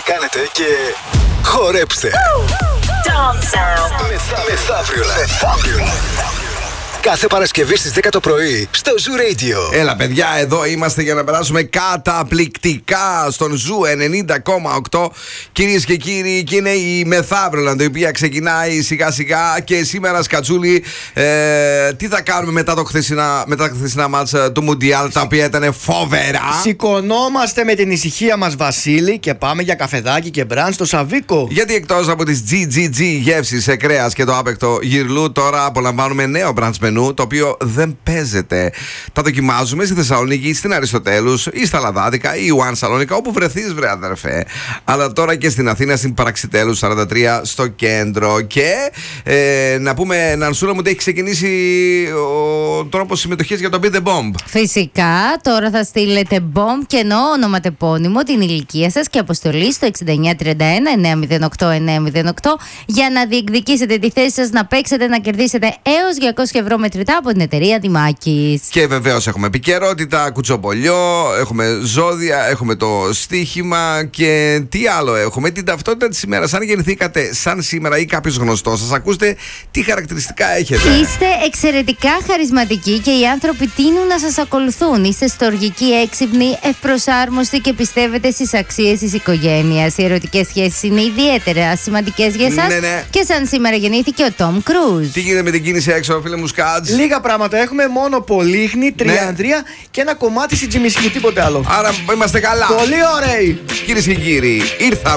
κάνετε και χορέψτε. Μεθαύριο. Κάθε Παρασκευή στις 10 το πρωί στο Zoo Radio. Έλα, παιδιά, εδώ είμαστε για να περάσουμε καταπληκτικά στον Zoo 90,8. Κυρίες και κύριοι, και είναι η Μεθαύριο, η οποία ξεκινάει σιγά σιγά. Και σήμερα, Σκατσούλη, τι θα κάνουμε μετά τα χθεσινά μάτς του Μουντιάλ, τα οποία ήταν φοβερά. Σηκωνόμαστε με την ησυχία μας, Βασίλη, και πάμε για καφεδάκι και μπραντ στο Σαβίκο. Γιατί εκτός από τις GGG γεύσεις σε κρέας και το άπεκτο γυρλού, τώρα απολαμβάνουμε νέο brunch μενού, το οποίο δεν παίζεται. Τα δοκιμάζουμε στη Θεσσαλονίκη, στην Αριστοτέλους ή στα Λαδάδικα ή One Σαλόνικα, όπου βρεθείς, βρε αδερφέ. Αλλά τώρα και στην Αθήνα, στην Παραξιτέλους 43 στο κέντρο. Και να πούμε, Νανσούλα μου, ότι έχει ξεκινήσει ο τρόπος συμμετοχής για το Beat the Bomb. Φυσικά, τώρα θα στείλετε bomb και εννοώ ονοματεπώνυμο, την ηλικία σας και αποστολή στο 6931-908-908 για να διεκδικήσετε τη θέση σας να παίξετε, να κερδίσετε έως 200 ευρώ μετρητά από την εταιρεία Τιμάκης. Και βεβαίως έχουμε επικαιρότητα, κουτσομπολιό, έχουμε ζώδια, έχουμε το στοίχημα και τι άλλο έχουμε, την ταυτότητα της ημέρας. Αν γεννηθήκατε σαν σήμερα ή κάποιος γνωστός σας, ακούστε τι χαρακτηριστικά έχετε. Είστε εξαιρετικά χαρισματικοί και οι άνθρωποι τείνουν να σας ακολουθούν. Είστε στοργικοί, έξυπνοι, ευπροσάρμοστοι και πιστεύετε στις αξίες της οικογένειας. Οι ερωτικές σχέσεις είναι ιδιαίτερα σημαντικές για εσάς. Ναι. Και σαν σήμερα γεννήθηκε ο Τόμ Κρούζ. Τι γίνεται με την κίνηση έξω, φίλε μου, Σκάτς? Λίγα πράγματα έχουμε, μόνο πολύχνη, τριαντρία και ένα κομμάτι στην Τζιμισκή, τίποτε άλλο. Άρα είμαστε καλά. Πολύ ωραίοι. Κυρίες και κύριοι, ήρθαμε.